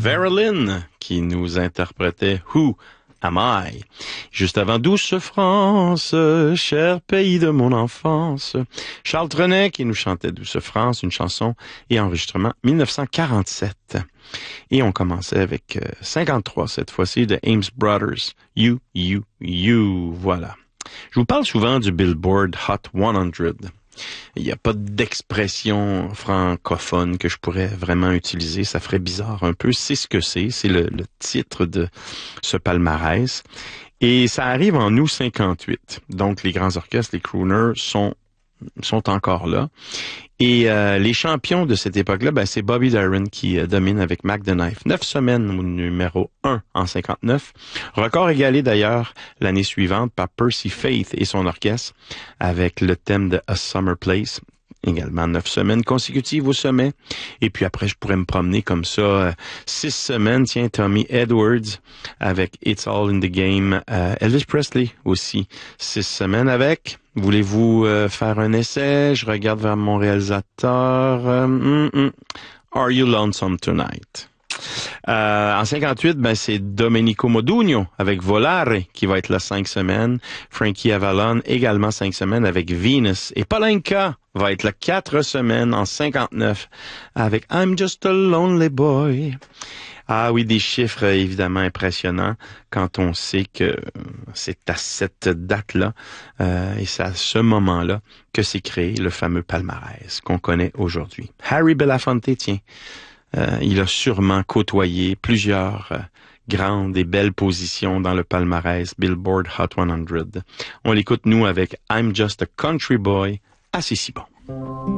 Vera Lynn qui nous interprétait Who Am I? Juste avant Douce France, cher pays de mon enfance. Charles Trenet qui nous chantait Douce France, une chanson et enregistrement 1947. Et on commençait avec 53 cette fois-ci de Ames Brothers. You, you, you. Voilà. Je vous parle souvent du Billboard Hot 100. Il n'y a pas d'expression francophone que je pourrais vraiment utiliser. Ça ferait bizarre un peu. C'est ce que c'est. C'est le titre de ce palmarès. Et ça arrive en août 58. Donc, les grands orchestres, les crooners sont encore là. Et les champions de cette époque-là, c'est Bobby Darin qui domine avec Mac the Knife. 9 semaines au numéro 1 en 59. Record égalé d'ailleurs l'année suivante par Percy Faith et son orchestre avec le thème de A Summer Place. Également 9 semaines consécutives au sommet. Et puis après, je pourrais me promener comme ça. 6 semaines, tiens, Tommy Edwards avec It's All in the Game. Elvis Presley aussi. 6 semaines avec... Voulez-vous faire un essai? Je regarde vers mon réalisateur. Are You Lonesome Tonight? En 58, c'est Domenico Modugno avec Volare qui va être là 5 semaines. Frankie Avalon également 5 semaines avec Venus. Et Polenka va être là 4 semaines en 59 avec I'm Just a Lonely Boy. Ah oui, des chiffres évidemment impressionnants quand on sait que c'est à cette date-là et c'est à ce moment-là que s'est créé le fameux palmarès qu'on connaît aujourd'hui. Harry Belafonte, tiens, il a sûrement côtoyé plusieurs grandes et belles positions dans le palmarès Billboard Hot 100. On l'écoute, nous, avec I'm Just a Country Boy, assez si bon.